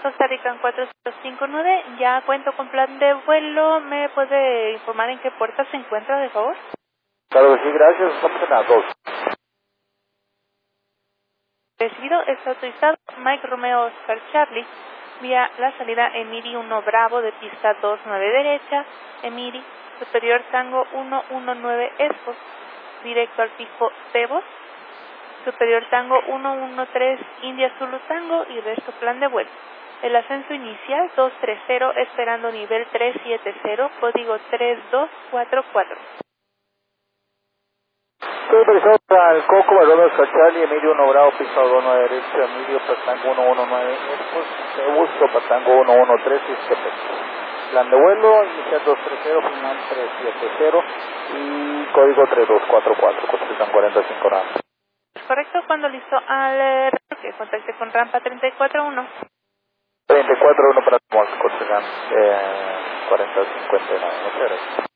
Costa Rica 4059, ya cuento con plan de vuelo. ¿Me puede informar en qué puerta se encuentra, de favor? Claro que sí, gracias. Estamos en las 2. Recibido, está autorizado. Mike Romeo Oscar Charlie, vía la salida Emiri 1 Bravo de pista 29 derecha, Emiri, superior Tango 119 Escos, directo al fijo Tebos, superior Tango 113 India Zulu Tango y resto plan de vuelo. El ascenso inicial 230, esperando nivel 370, código 3244. Estoy autorizado para el Coco, Barrones Cachali, Emilio 1 Bravo, pista 29 derecha, Emilio Patango 119, Escos, Tebus, Patango 113, Iztepec. Plan de vuelo, inicial 230, final 370 y código 3244, cotización 45 nada. Correcto, cuando listo al que contacte con rampa 341. 34-1 para Tomás, cotización 4059, muchas gracias.